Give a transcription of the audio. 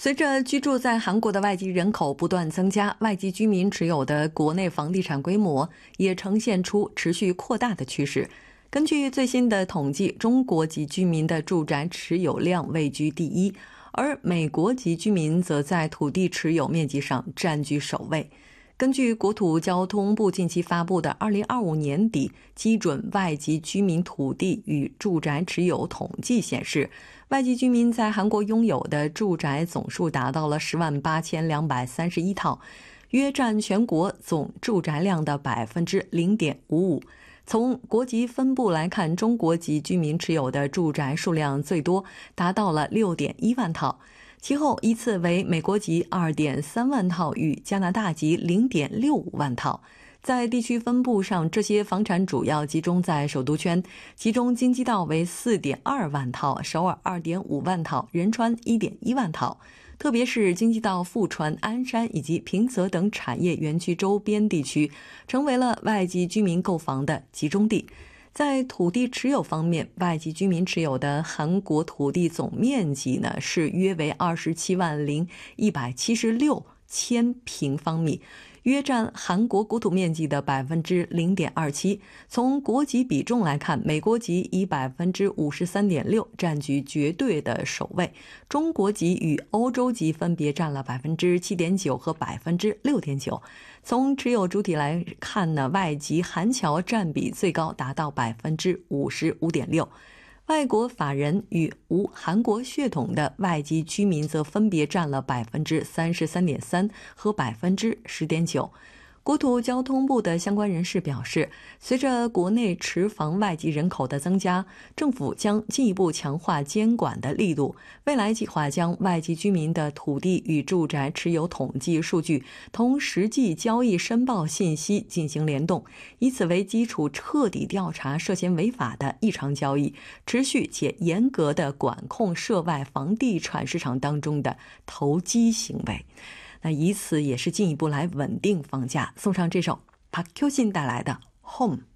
随着居住在韩国的外籍人口不断增加，外籍居民持有的国内房地产规模也呈现出持续扩大的趋势。根据最新的统计，中国籍居民的住宅持有量位居第一，而美国籍居民则在土地持有面积上占据首位。根据国土交通部近期发布的2025年底基准外籍居民土地与住宅持有统计显示，外籍居民在韩国拥有的住宅总数达到了108231套，约占全国总住宅量的 0.55%。从国籍分布来看，中国籍居民持有的住宅数量最多，达到了 6.1万套，其后依次为美国籍 2.3万套与加拿大籍 0.65万套。在地区分布上，这些房产主要集中在首都圈，其中京畿道为 4.2万套，首尔 2.5万套，仁川 1.1万套。特别是京畿道富川、鞍山以及平泽等产业园区周边地区，成为了外籍居民购房的集中地。在土地持有方面，外籍居民持有的韩国土地总面积呢是约为27.176万平方米，约占韩国国土面积的 0.27%。 从国籍比重来看，美国籍以 53.6% 占据绝对的首位，中国籍与欧洲籍分别占了 7.9% 和 6.9%。 从持有主体来看呢，外籍韩侨占比最高，达到 55.6%。外国法人与无韩国血统的外籍居民则分别占了 33.3% 和 10.9%。 国土交通部的相关人士表示，随着国内持房外籍人口的增加，政府将进一步强化监管的力度，未来计划将外籍居民的土地与住宅持有统计数据同实际交易申报信息进行联动，以此为基础彻底调查涉嫌违法的异常交易，持续且严格地管控涉外房地产市场当中的投机行为。那以此也是进一步来稳定房价。送上这首朴秋信带来的《Home》。